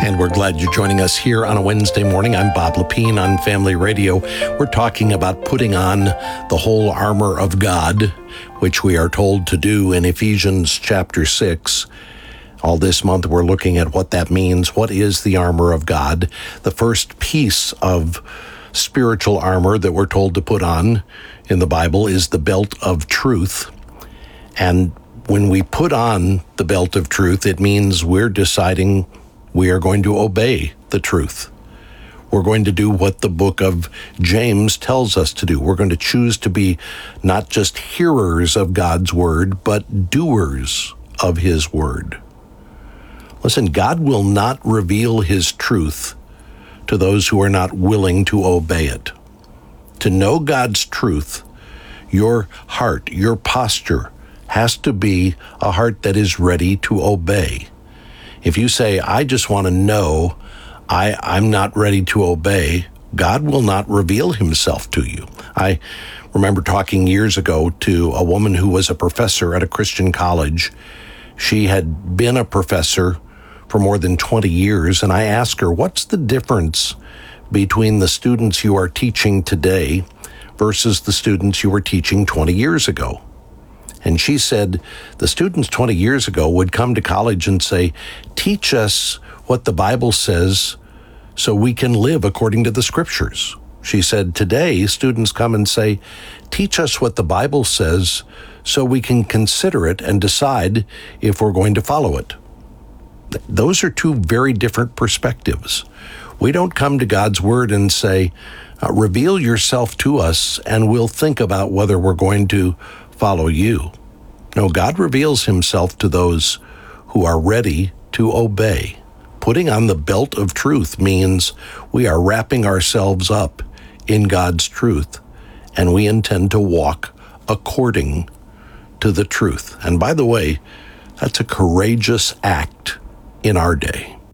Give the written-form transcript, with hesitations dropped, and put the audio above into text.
And we're glad you're joining us here on a Wednesday morning. I'm Bob Lepine on Family Radio. We're talking about putting on the whole armor of God, which we are told to do in Ephesians chapter 6. All this month, we're looking at what that means. What is the armor of God? The first piece of spiritual armor that we're told to put on in the Bible is the belt of truth. And when we put on the belt of truth, it means we're deciding we are going to obey the truth. We're going to do what the book of James tells us to do. We're going to choose to be not just hearers of God's word, but doers of his word. Listen, God will not reveal his truth to those who are not willing to obey it. To know God's truth, your heart, your posture has to be a heart that is ready to obey. If you say, I just want to know, I'm not ready to obey, God will not reveal himself to you. I remember talking years ago to a woman who was a professor at a Christian college. She had been a professor for more than 20 years, and I asked her, what's the difference between the students you are teaching today versus the students you were teaching 20 years ago? And she said the students 20 years ago would come to college and say, teach us what the Bible says so we can live according to the scriptures. She said today students come and say, teach us what the Bible says so we can consider it and decide if we're going to follow it. Those are two very different perspectives. We don't come to God's word and say, reveal yourself to us and we'll think about whether we're going to follow you. No, God reveals himself to those who are ready to obey. Putting on the belt of truth means we are wrapping ourselves up in God's truth, and we intend to walk according to the truth. And by the way, that's a courageous act in our day.